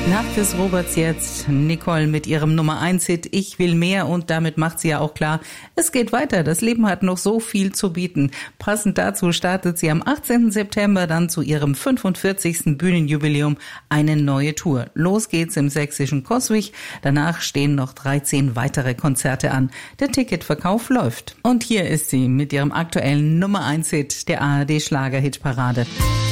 Nach des Roberts jetzt Nicole mit ihrem Nummer-1-Hit Ich will mehr, und damit macht sie ja auch klar, es geht weiter, das Leben hat noch so viel zu bieten. Passend dazu startet sie am 18. September dann zu ihrem 45. Bühnenjubiläum eine neue Tour. Los geht's im sächsischen Coswig, danach stehen noch 13 weitere Konzerte an. Der Ticketverkauf läuft. Und hier ist sie mit ihrem aktuellen Nummer-1-Hit der ARD Schlager-Hitparade.